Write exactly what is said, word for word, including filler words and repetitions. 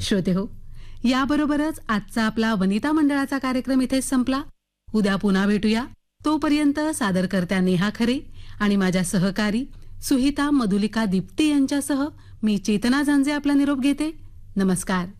श्रोते हो, याबरोबरच आजचा आपला वनिता मंडळाचा कार्यक्रम इथेच संपला. उद्या पुन्हा भेटूया. तोपर्यंत सादरकर्त्या नेहा खरे आणि माझ्या सहकारी सुहिता मधुलिका दिप्ती यांच्यासह मी चेतना झांजे आपला निरोप घेते. नमस्कार.